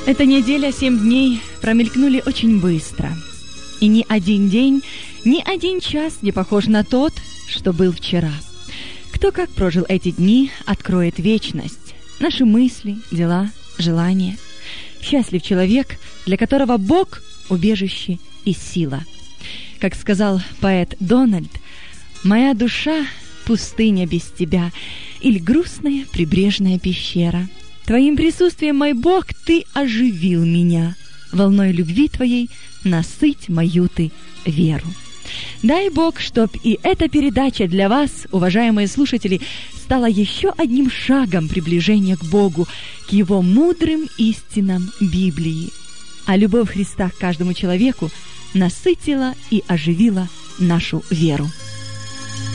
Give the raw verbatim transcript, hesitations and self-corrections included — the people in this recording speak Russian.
Эта неделя, семь дней промелькнули очень быстро. И ни один день, ни один час не похож на тот, что был вчера. Кто как прожил эти дни, откроет вечность. Наши мысли, дела, желания. Счастлив человек, для которого Бог – убежище и сила. Как сказал поэт Дональд, «Моя душа – пустыня без тебя, или грустная прибрежная пещера. Твоим присутствием, мой Бог, ты оживил меня. Волной любви твоей насыть мою ты веру». Дай Бог, чтоб и эта передача для вас, уважаемые слушатели, стала еще одним шагом приближения к Богу, к Его мудрым истинам Библии. А любовь Христа к каждому человеку насытила и оживила нашу веру.